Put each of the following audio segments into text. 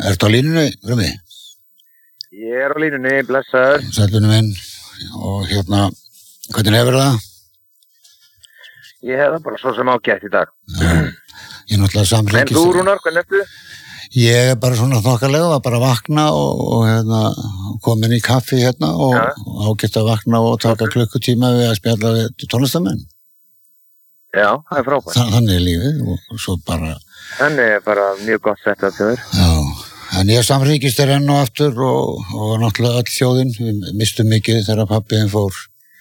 Ertu á línunni, Grumi? Ég á línunni, blessaður. Sælunum minn. Og hvernig hefur það? Ég hef það bara svo sem ágætt í dag. Já, ég náttúrulega samhryggist. En þú, Rúnar, hvernig ertu? Ég bara svona þokkalega, var bara að vakna og komin í kaffi og ágætt að vakna og taka klukkutíma við að spjalla við tónlistamenn. Já, það er frábært. Þannig er lífið og svo bara... Þannig er bara mjög gott sett að þjóður. Já, en ég samhryggist enn og aftur og náttúrulega öll þjóðin, við mistum mikið þegar pabbiðin fór.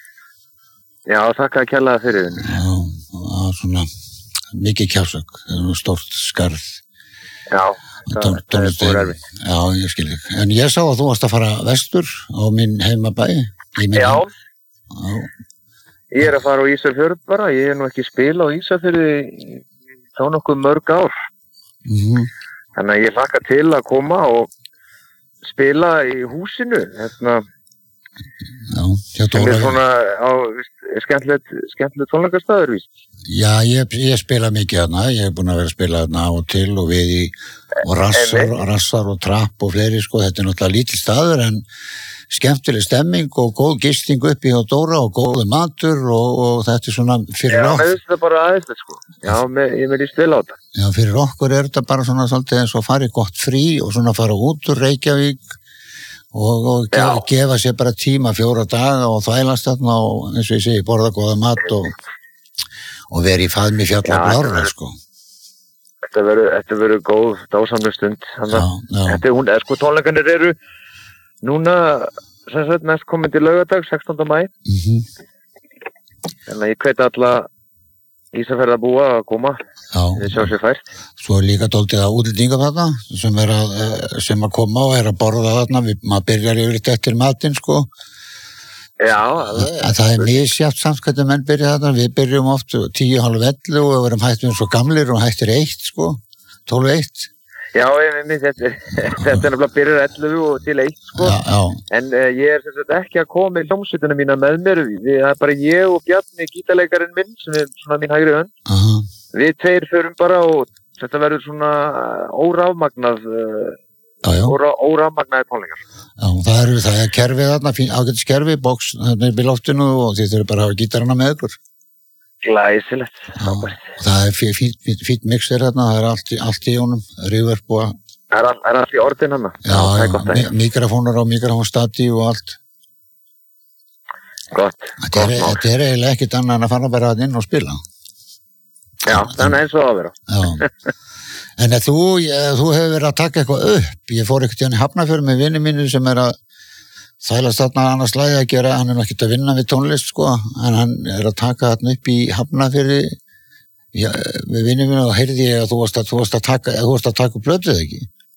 Já, þakka að kjallaða fyrir þinn. Já, það var svona mikið kjásök, stórt skarð. Já, það er búið erfitt. Já, ég skil ekki. En ég sá að þú varst að fara vestur á minn heimabæ. Já. Ég er að fara á Ísafjörð bara. Ég er nú ekki spila á Ísafjörði þá nokkuð mörg ár. Þannig að ég hlakka til að koma og spila í húsinu. Já, sem er svona á skemmtilegt tónleikastaður, víst. Já, ég spila mikið þarna, ég hef búin að vera að spila þarna á og til og við og rassar og trapp og fleiri, sko, þetta er náttúrulega lítill staður en skemmtileg stemming og góð gisting uppi hjá Dóra og góðu matur og þetta er svona fyrir okkur. Já, mér finnst það bara aðeins, sko. Já, ég vil í spila á þetta. Já, fyrir okkur er þetta bara svona svolítið eins og farið gott frí og svona fara út úr Reykjavík og gefa sér bara tíma 4 daga og þvælast þarna og eins og ég segi, borða góða mat og vera í faðmi fjalla blárra, sko. Þetta verður góð dásamleg stund. Þetta sko, tónleikarnir eru núna, sem sagt, næst komin til laugardag, 16. maí. Þannig að ég hvet alla Ísafjarðarbúa að koma. Þið sjá sér fært. Svo er líka dálítið að útlendinga þarna sem að koma og að borða þarna. Maður byrjar yfirleitt eftir matinn, sko. Já. Það er misjafnt samt hvernig menn byrja þarna. Við byrjum oft 10:30 og við verum hættum svo gamlir og hættir 1, sko. 12:01. Já, þetta er nefnilega byrjar 11 og til 1, sko. Já. En ég er sem sagt ekki að koma í hljómsveitina mína með mér. Það er bara ég og Bjarni, gítarleikarinn minn, sem er svona mín hægri hönd. Við tveir förum bara og þetta verður svona órafmagnað tónleikar. Já, það er kerfið þarna, ágætis kerfið, box, þarna er í loftinu og þið þurfum bara að hafa gítarana með ykkur. Glæsilegt. Það er fínt mixer þarna, það er allt í honum, reverb og... Það er allt í orðin hana. Já, mikrofónar á mikrofónstati og allt. Gott. Þetta er eiginlega ekkit annað en að fara bara inn og spila. Já, þannig eins og að vera. Já. En þú hefur verið að taka eitthvað upp. Ég fór ekkert í Hafnarfjörð með vinni mínu sem er að þælast þarna annars lagi að gera. Hann er ekkert að vinna við tónlist, sko, en hann er að taka þarna upp í Hafnarfjörði við vinni mínu og heyrði ég að þú varst að taka upp plötuð, ekki?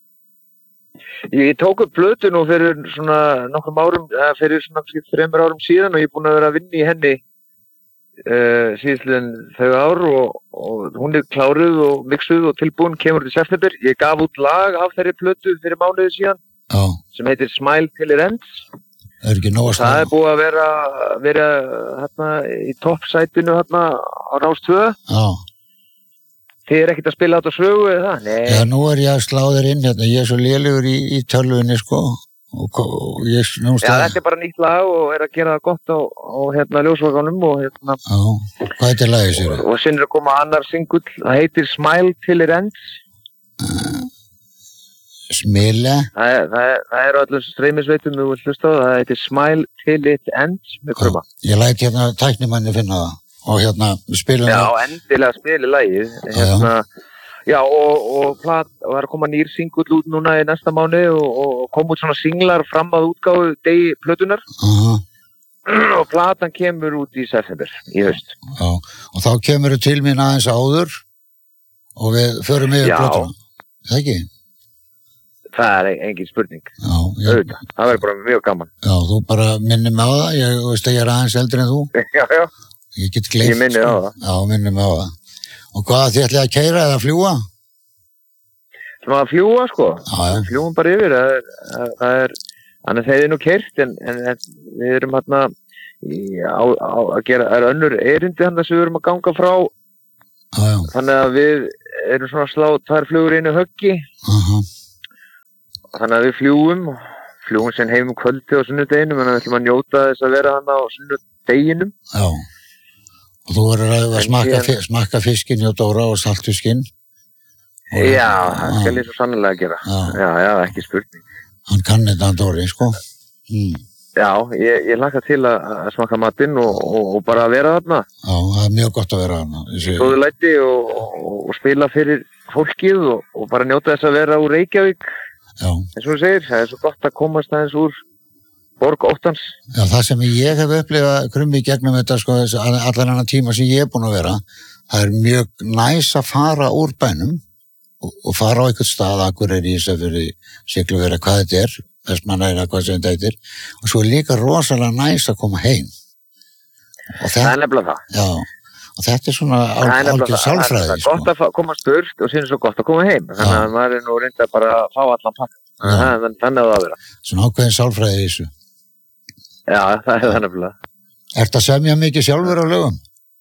Ég tók upp plötu nú fyrir svona nokkrum árum, fyrir svona 3 árum síðan og ég er búin að vera að vinna í henni síðastliðin þau ár og hún er kláruð og mixuð og tilbúin, kemur til september. Ég gaf út lag af þeirri plötu fyrir mánuði síðan sem heitir Smile Till It Ends. Það er búið að vera hérna í toppsætinu hérna á Rás 2. Já. Þið er ekkert að spila átt á sögu eða það? Nei. Já, nú er ég að slá þér inn hérna, ég er svo lélegur í tölvunni, sko. Þetta er bara nýtt lag og er að gera það gott á hérna ljósvakanum og hérna. Já, hvað heitir lagið, sér? Og sinn er að koma annar singull, það heitir Smile Till It Ends. Smile? Það er öllum streymisveitum við vilt hlusta á það, það heitir Smile Till It Ends með krumma. Ég læt hérna tæknimanni finna það og hérna spilum það. Já, endilega spili lagið. Hérna, já, og það er að koma nýr singull út núna í næsta mánuði og kom út svona singlar fram að útgáfu degi plötunar. Og platan kemur út í september í haust. Já, og þá kemur til mín aðeins áður og við förum yfir plötuna. Það ekki? Það er engin spurning. Já. Það verður bara mjög gaman. Já, þú bara minnir mig á það. Ég veist að ég er aðeins eldri en þú. Já. Ég get gleymt. Ég minni á það. Já, minnir mig á það. Og hvað, þið ætlið að keyra eða fljúga? Það að fljúga, sko. Já. Fljúgum bara yfir. Þannig að þeir eru nú keyrt en við erum hérna að gera, það er önnur erindi hann sem við erum að ganga frá. Já. Þannig að við erum svona slá 2 flugur í einu höggi. þannig að við fljúum sem heim kvöldi á sunnudeginum, en við ætlum að njóta þess að vera hann á sunnudeginum. Já, og þú verður að smakka fiskinn hjá Dóra og saltfiskinn. Já, það skal ég svo sannlega gera. Já, ekki spurning. Hann kann þetta hann Dóri, sko. Já, ég hlakka til að smaka matinn og bara vera þarna. Já, það er mjög gott að vera þarna. Góðu læti og spila fyrir fólkið og bara njóta þess að vera úr Reykjavík. Já. En svo þú segir, það er svo gott að komast aðeins úr borg óttans. Já, það sem ég hef upplifað krummi gegnum þetta, sko, allan annan tíma sem ég er búin að vera, það er mjög næs að fara úr bænum og fara á einhvern stað, Akureyri, Ísafirði, Siglufirði, hvað þetta er, Vestmannaeyjar, hvað sem þetta heitir, og svo er líka rosalega næs að koma heim. Það er nefnilega það. Já, og þetta er svona algjör sálfræði. Það er gott að komast burt og síðan svo gott að koma heim, þannig að maður er nú reynda bara að fá allan pakka. Þannig að það vera. Svona ákveðin sálfræði í þessu. Já, það er það nefnilega. Ertu að semja mikið sjálfur á lögum?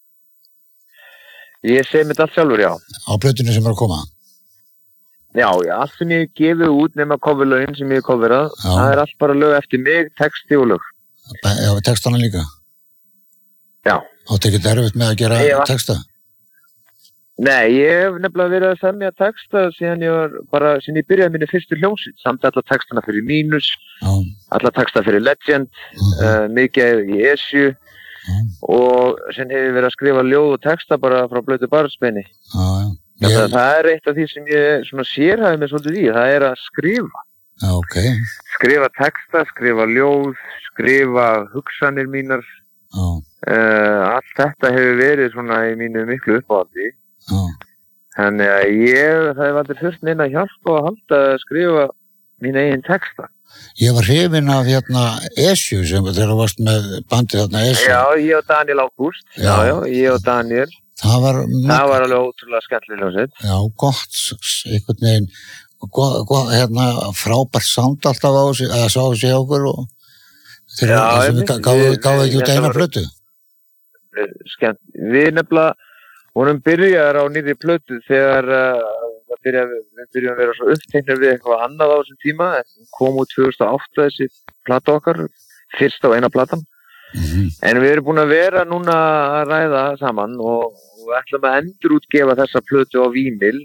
Ég segi mitt allt sjálfur, já. Á plötunni sem er að koma? Já, allt sem ég gefið út nema coverlögin sem ég hef coverað, það er allt bara lög eftir mig, texti og lög. Já, textana líka? Já. Og þetta er ekki erfitt með að gera texta? Nei, ég hef nefnilega verið að semja texta síðan ég byrjaði minni fyrstu hljómsveit, samt alla textana fyrir Mínus, alla texta fyrir Legend, mikið í Esju og sen hef ég verið að skrifa ljóð og texta bara frá blötu barnsbeini. Það er eitt af því sem ég svona sérhæfi mig svolítið í, það er að skrifa. Já, ok. Skrifa texta, skrifa ljóð, skrifa hugsanir mínar. Allt þetta hefur verið svona í mínu miklu uppáhaldi. Þannig að það hef aldrei þurft neina hjálp að halda að skrifa mín eigin texta. Ég var hrifinn af Esju sem þegar þú varst með bandið þarna Esju. Já, ég og Daniel Ágúst. Já, ég og Daniel. Það var alveg ótrúlega skemmtileg hljómsveit. Já, gott, einhvern veginn, frábært sound alltaf á sig, að sá sig á okkur og þegar við gáðum ekki út eina plötu. Skemmt. Við nefnilega vorum byrjar á nýrri plötu þegar við byrjum að vera svo uppteknir við eitthvað annað á þessum tíma. Kom út 2008 þessi plata okkar, fyrst á eina platan. En við erum búin að vera núna að ræða saman og ætlum að endurútgefa þessa plötu á vínil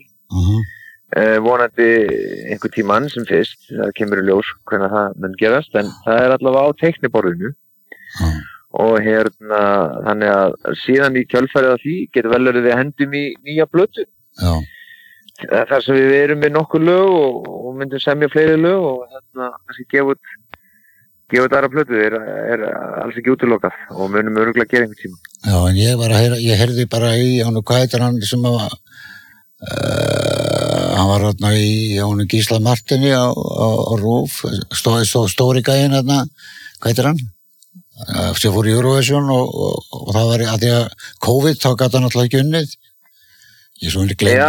vonandi einhver tímann sem fyrst, það kemur í ljós hvernig það mun gerast, en það er allavega á teikniborðinu og þannig að síðan í kjölfærið af því getur vel verið við hendum í nýja plötu. Þar sem við erum með nokkur lög og myndum semja fleiri lög og kannski gefa út aðra plötu er alls ekki útilokað og munum örugglega að gera einhvern tíma. Já, en ég heyrði bara í hvað heitir hann sem hann var hérna í Gísla Martini á RÚV, stóri gæinn hérna, hvað heitir hann? Sem fór í Eurovision og það var að því að COVID þá gat hann alltaf ekki unnið. Ég svo henni gleymdi.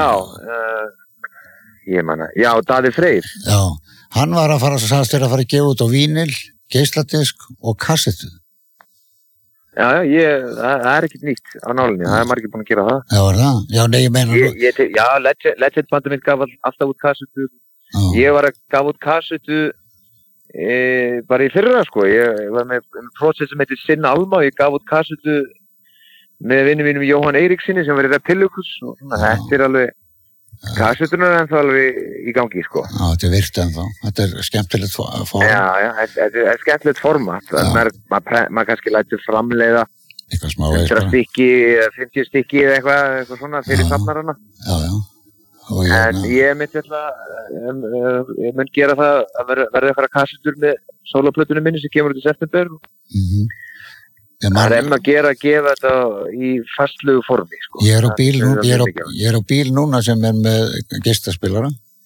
Já, já, Daði Freyr. Já, hann var að fara að gefa út á vínil, geisladisk og kassettu. Já, það er ekkert nýtt á nálinni, það er margir búin að gera það. Já, var það? Já, nei, ég meina... Já, Legend bandið mitt gaf alltaf út kassettu. Ég var að gaf út kassettu bara í fyrra, sko. Ég var með prósess sem heitir Sinn Alma og ég gaf út kassettu með vinnum mínum Jóhann Eiríksinni sem verið Repillukus og þetta er alveg... Kassettunar er ennþá alveg í gangi, sko. Já, þetta er virkt ennþá. Þetta er skemmtilegt form. Já, þetta er skemmtilegt format. Maður kannski lætur framleiða 100 stykki, 50 stykki eða eitthvað svona fyrir safnarana. Já. En ég myndi ég mun gera það að verða eitthvað kassettur með sólaplötunum minni sem kemur út í september. Það er að gefa þetta í fastlugu formi, sko. Ég er á bíl núna sem er með geislaspilara.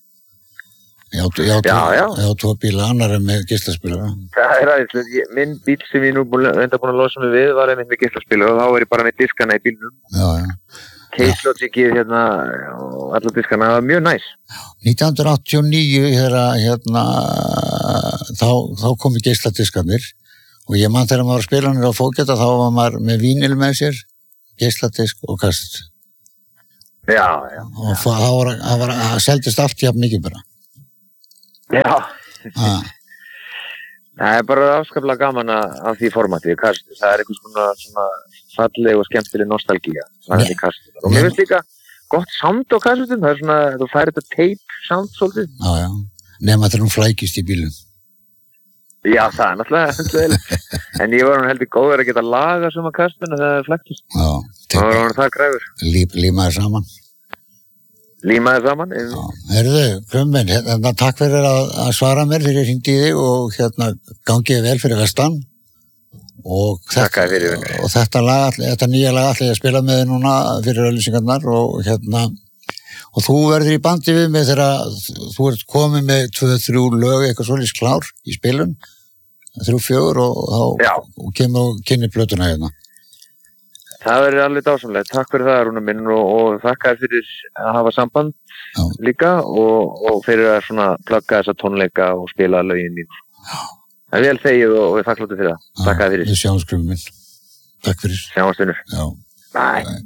Ég á tvo bíla, annar er með geislaspilara. Það er aðeins, minn bíl sem ég nú enda búin að losa mig við var einmitt með geislaspilara og þá er ég bara með diskana í bílnum. Case Logicið og alla diskana, það var mjög næs. 1989 þá komu geisladiskarnir. Og ég man þegar maður var að spila hann á Fógeta, þá var maður með vínil með sér, geisladisk og kassettu. Já. Og það seldist allt jafn mikið bara. Já. Það bara afskaplega gaman af því formati kassetu. Það einhvers konar svona falleg og skemmtileg nostalgía það í kassetu. Og mér finnst líka gott sound á kassetum, það svona, þú færir þetta tape sound svolítið. Já. Nema þegar hún flækist í bílum. Já, það náttúrulega. En ég var heldur góður að geta laga svona kassetuna þegar það flæktist. Já. Það var það græfur. Límaði saman. Já. Herðu, Krummin, takk fyrir að svara mér þegar ég hringdi í þig og gangiði vel fyrir vestan. Og þetta nýja lag ætla ég að spila með þig núna fyrir auglýsingarnar og þú verður í bandi við mig þegar þú ert komið með 2-3 lög eitthvað svolítið klár í spilun 3-4 og kemur og kynni plötuna hérna. Það verður alveg dásamlega. Takk fyrir það, Rúnar minn, og þakka fyrir að hafa samband líka og fyrir að svona plugga þessa tónleika og spila lögin í. Það vel þegið og við þakkláttu fyrir það. Takk fyrir. Við sjáumst, Krummin. Takk fyrir. Sjáumst, vinnur. Já. Bye.